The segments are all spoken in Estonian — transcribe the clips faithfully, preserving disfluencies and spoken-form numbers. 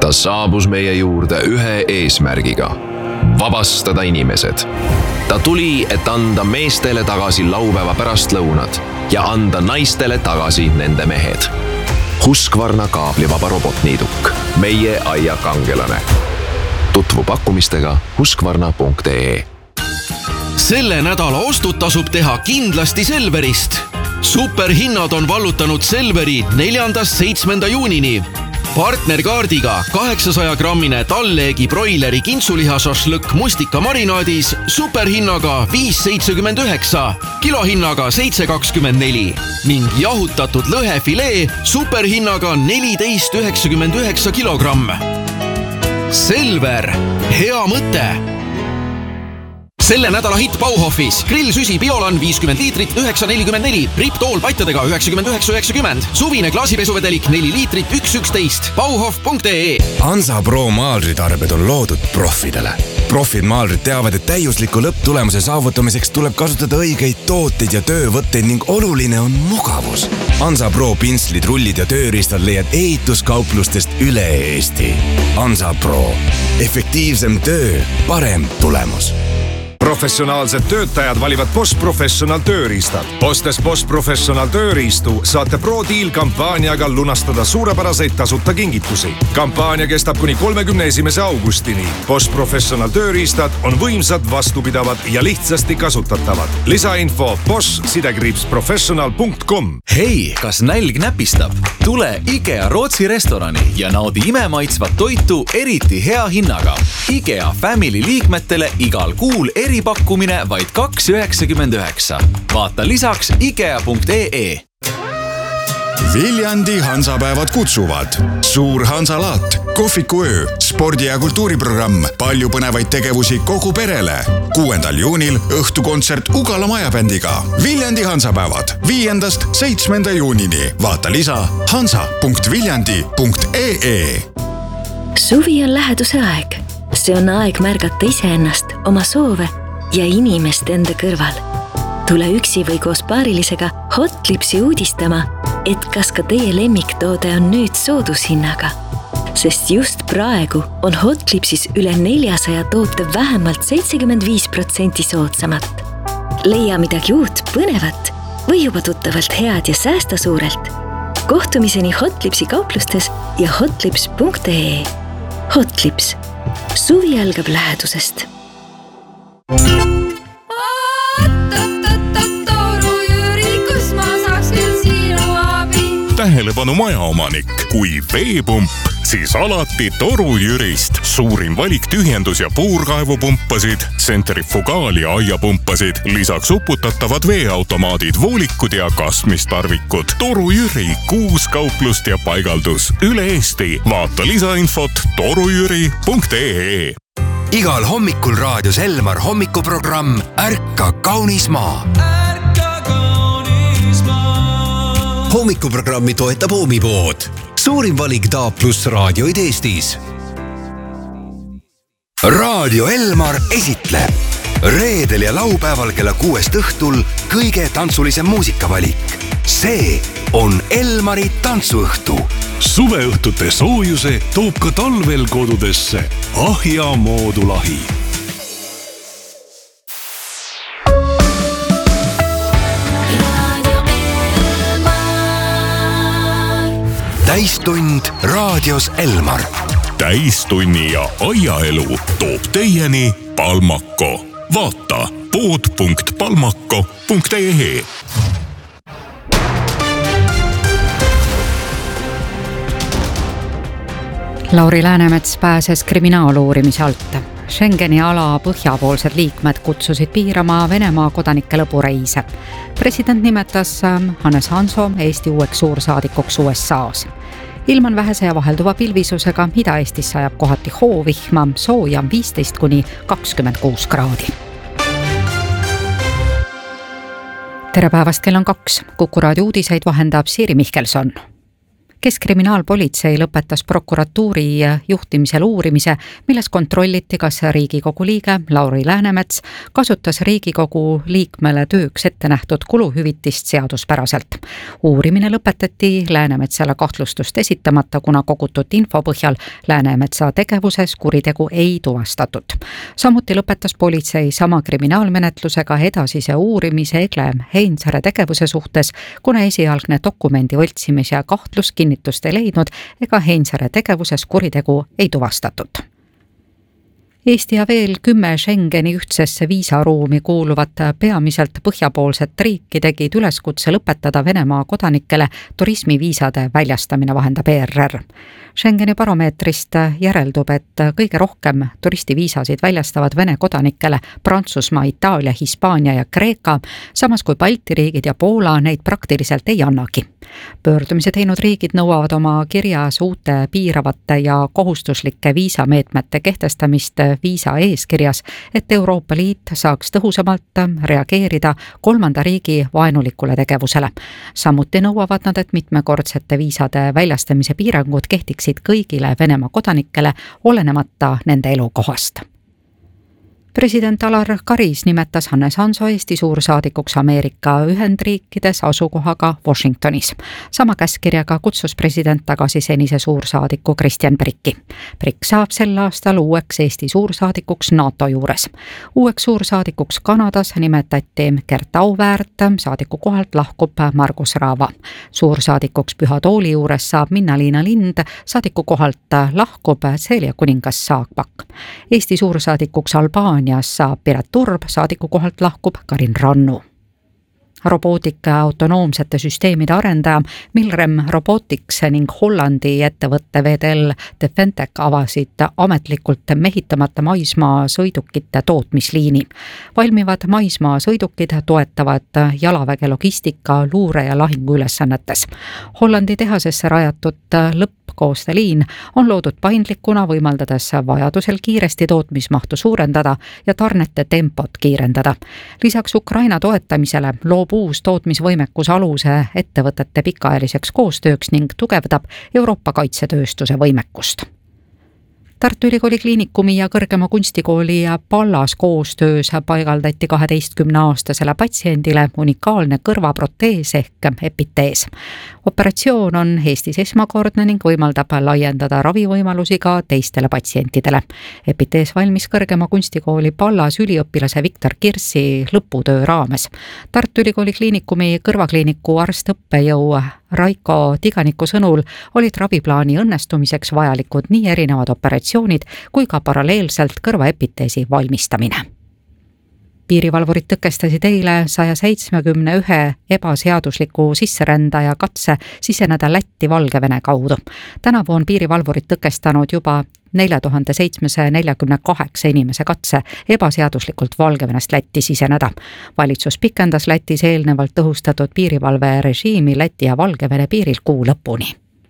Ta saabus meie juurde ühe eesmärgiga. Vabastada inimesed. Ta tuli, et anda meestele tagasi laupäeva pärastlõunad ja anda naistele tagasi nende mehed. Husqvarna kaablivaba robotniiduk. Meie aia kangelane. Tutvu pakkumistega husqvarna punkt ee. Selle nädala ostud tasub teha kindlasti Selverist. Superhinnad on vallutanud Selveri neljandast seitsmenda juunini. Partnerkaardiga kaheksasaja grammine talleegi broileri kintsuliha šašlõkk mustika marinaadis superhinnaga viis seitsekümmend üheksa, kilohinnaga seitse kakskümmend neli ning jahutatud lõhefilee superhinnaga neliteist üheksakümmend üheksa kilogramm. Selver, hea mõte! Selle nädala hitt Bauhofis. Grillsüsi Biolan viiskümmend liitrit üheksa nelikümmend neli. Riptool patjadega üheksakümmend üheksa üheksakümmend. Suvine klaasipesuvedelik neli liitrit üks üksteist. Bauhof punkt ee. Hansa Pro maalritarbed on loodud profidele. Profid maalrid teavad, et täiusliku lõpptulemuse saavutamiseks tuleb kasutada õigeid tooteid ja töövõtteid ning oluline on mugavus. Hansa Pro pinslid, rullid ja tööriistad leiad ehituskauplustest üle Eesti. Hansa Pro. Efektiivsem töö, parem tulemus. Professionaalsed töötajad valivad Bosch Professional tööriistad. Ostes Bosch Professional tööriistu saate Pro-Deal kampaaniaga lunastada suurepäraseid tasuta kingitusi. Kampaania kestab kuni kolmekümne esimese augustini. Bosch Professional tööriistad on võimsad, vastupidavad ja lihtsasti kasutatavad. Lisainfo bosch sidekriips professional punkt com. Hei, kas nälg näpistab? Tule IKEA Rootsi restorani ja naudi imemaitsvat toitu eriti hea hinnaga. IKEA Family liikmetele igal kuul eri pakkumine vaid kaks üheksakümmend üheksa. Vaata lisaks ikea punkt ee. Viljandi Hansapäevad kutsuvad. Suur Hansalaat, kohvikuöö, spordi- ja kultuuriprogramm, palju põnevaid tegevusi kogu perele. kuuendal juunil õhtukontsert Ugala majabändiga. Viljandi Hansapäevad viiendast seitsmenda juunini. Vaata lisa hansa punkt viljandi punkt ee. Suvi on läheduse aeg. See on aeg märgata iseennast, oma soove ja inimest enda kõrval. Tule üksi või koos paarilisega Hotlipsi uudistama, et kas ka teie lemmiktoode on nüüd soodushinnaga. Sest just praegu on Hotlipsis üle neljasaja toote vähemalt seitsekümmend viis protsenti soodsamat. Leia midagi uut, põnevat või juba tuttavalt head ja säästa suurelt. Kohtumiseni Hotlipsi kauplustes ja hotlips punkt ee. Hotlips. Suvi algab lähedusest. Tähelepanu majaomanik, kui veepump, siis alati Toru Jürist. Suurim valik tühjendus- ja puurkaevupumpasid, centrifugaal- ja aiapumpasid, lisaks uputatavad veeautomaadid, voolikud ja kasmistarvikud. Toru Jüri, kuus kauplust ja paigaldus üle Eesti. Vaata lisainfot torujüri punkt ee. Igal hommikul raadios Elmar hommikuprogramm Ärka kaunis maa. Hommikuprogrammi toetab Oomipood. Suurim valik D A plus raadioid Eestis. Raadio Elmar esitleb reedel ja laupäeval kella kuuest õhtul kõige tantsulisem muusikavalik. See on Elmari tantsuõhtu. Suveõhtute soojuse toob ka talvel kodudesse Ahja moodulahi. Täistund raadios Elmar. Täistunni ja aiaelu toob teieni Palmako. Vaata pood punkt palmako punkt ee. Lauri Läänemets pääses kriminaaluurimise alt. Schengeni ala põhjapoolsed liikmed kutsusid piirama Venemaa kodanike lõbureise. President nimetas Hannes Hanso Eesti uueks suursaadikuks U S A-s. Ilm on vähese ja vahelduva pilvisusega, Ida-Eestis sajab kohati hoovihma, sooja viisteist kuni kakskümmend kuus kraadi. Tere päevast, kell on kaks. Kuku raadio uudiseid vahendab Siiri Mihkelson. Keskkriminaalpolitsei lõpetas prokuratuuri juhtimisel uurimise, milles kontrolliti, kas Riigikogu liige Lauri Läänemets kasutas Riigikogu liikmele tööks ette nähtud kuluhüvitist seaduspäraselt. Uurimine lõpetati Läänemetsale kahtlustust esitamata, kuna kogutud info põhjal Läänemetsa tegevuses kuritegu ei tuvastatud. Samuti lõpetas politsei sama kriminaalmenetlusega edasise uurimise Egle Heinzare tegevuse suhtes, kuna esialgne dokumendi võltsimise kahtlus kinnitust ei leidnud ega Heinzare tegevuses kuritegu ei tuvastatud. Eesti ja veel kümme Schengeni ühtsesse viisaruumi kuuluvat peamiselt põhjapoolset riiki tegid üleskutse lõpetada Venemaa kodanikele turismiviisade väljastamine, vahendab E R R. Schengeni baromeetrist järeldub, et kõige rohkem turistiviisasid väljastavad Vene kodanikele Prantsusmaa, Itaalia, Hispaania ja Kreeka, samas kui Balti riigid ja Poola neid praktiliselt ei annagi. Pöördumise teinud riigid nõuavad oma kirjas uute piiravate ja kohustuslike viisameetmete kehtestamist viisa eeskirjas, et Euroopa Liit saaks tõhusamalt reageerida kolmanda riigi vaenulikule tegevusele. Samuti nõuavad nad, et mitmekordsete viisade väljastamise piirangud kehtiksid kõigile Venemaa kodanikele, olenemata nende elukohast. President Alar Karis nimetas Hannes Hanso Eesti suursaadikuks Ameerika Ühendriikides asukohaga Washingtonis. Sama käskirjaga kutsus president tagasi senise suursaadiku Kristjan Prikki. Prikk saab sel aastal uueks Eesti suursaadikuks NATO juures. Uueks suursaadikuks Kanadas nimetati Gert Auväärt, saadiku kohalt lahkub Margus Raava. Suursaadikuks Püha Tooli juures saab Minna-Liina Lind, saadiku kohalt lahkub Celia Kuningas Saagpak. Eesti suursaadikuks Albaania saab Piret Turb, saadiku kohalt lahkub Karin Rannu. Robootika autonoomsete süsteemide arendaja Milrem Robotics ning Hollandi ettevõtte V D L Defentec avasid ametlikult mehitamata maismaa sõidukite tootmisliini. Valmivad maismaa sõidukid toetavad jalaväge logistika, luure ja lahingu ülesannetes. Hollandi tehasesse rajatud lõppkoosteliin on loodud paindlikuna, võimaldades vajadusel kiiresti tootmismahtu suurendada ja tarnete tempot kiirendada. Lisaks Ukraina toetamisele loob uus tootmisvõimekus aluse ettevõtete pikaajaliseks koostööks ning tugevdab Euroopa kaitsetööstuse võimekust. Tartu Ülikooli Kliinikumi ja Kõrgema kunstikooli ja Pallas koostöös paigaldati kaheteistkümneaastasele patsiendile unikaalne kõrvaprotees ehk epitees. Operatsioon on Eestis esmakordne ning võimaldab laiendada ravivõimalusi ka teistele patsientidele. Epitees valmis Kõrgema kunstikooli Pallas üliõpilase Viktor Kirsi lõputöö raames. Tartu Ülikooli Kliinikumi kõrvakliiniku arstõppejõu Raiko Tiganiku sõnul olid raviplaani õnnestumiseks vajalikud nii erinevad operatsioonid kui ka paralleelselt kõrvaepiteesi valmistamine. Piirivalvurid tõkestasid eile saja seitsmekümne ühe ebaseadusliku sisserändaja katse siseneda Lätti Valgevene kaudu. Tänavu on piirivalvurid tõkestanud juba nelja tuhande seitsmesaja neljakümne kaheksa inimese katse ebaseaduslikult Valgevenest Lätti siseneda. Valitsus pikendas Lätis eelnevalt tõhustatud piirivalve režiimi Läti ja Valgevene piiril kuu lõpuni.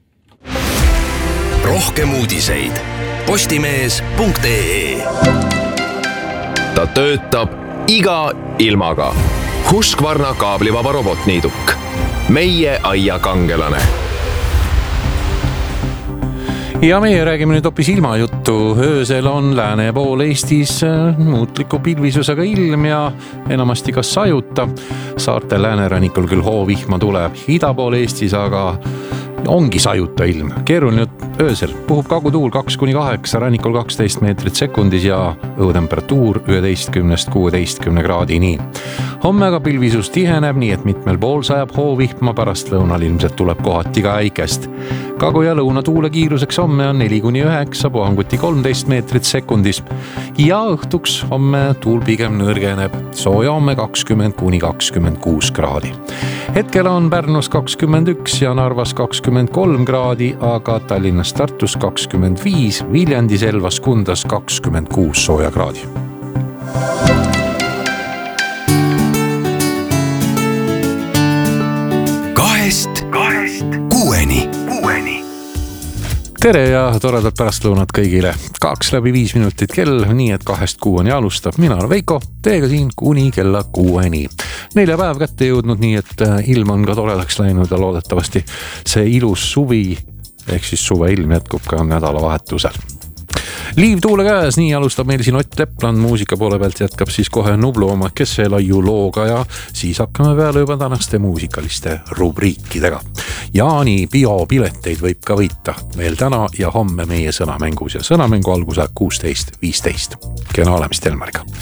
Rohkem uudiseid postimees punkt ee. Ta töötab iga ilmaga. Husqvarna kaablivaba robotniiduk. Meie aia kangelane. Ja meie räägime nüüd hoopis ilmajuttu. Öösel on lääne pool Eestis muutliku pilvisusega ilm ja enamasti kas sajuta. Saarte läänerannikul küll hoovihma tuleb. Ida pool Eestis aga ongi sajuta ilm. Keeruline öösel. Puhub kagutuul kaks kuni kaheksa, rannikul kaksteist meetrit sekundis ja õhutemperatuur üheteistkümnest kuueteistkümne kraadini. Homme aga pilvisus tiheneb, nii et mitmel pool sajab hoovihma, pärast lõunal ilmselt tuleb kohati ka äikest. Kagu- ja lõunatuule kiiruseks homme on neli kuni üheksa, puhanguti kolmteist meetrit sekundis ja õhtuks homme tuul pigem nõrgeneb. Sooja homme kakskümmend kuni kakskümmend kuus kraadi. Hetkel on Pärnus kakskümmend üks ja Narvas kakskümmend kolm kraadi, aga Tallinnas, Tartus kakskümmend viis, Viljandis, Elvas, Kundas kakskümmend kuus sooja kraadi. Kahest, kahest kuueni, kuueni. tere ja toredat pärastlõunat kõigile. Kaks läbi viis minutit kell, nii et kahest kuueni alustab. Mina olen Veiko, teega siin kuni kella kuueni. Nelja päev kätte jõudnud, nii et ilm on ka toredaks läinud ja loodetavasti see ilus suvi, ehk siis suve ilm jätkub ka nädalavahetusel. Liiv tuule käes, nii alustab meil siin Ott Lepland, muusika poole pealt jätkab siis kohe Nublu oma Kesselaiu looga ja siis hakkame peale juba tänaste muusikaliste rubriikidega. Jaani biopileteid võib ka võita veel täna ja homme meie sõnamängus ja sõnamängu alguse kuusteist viisteist. Kena olemist Elmariga.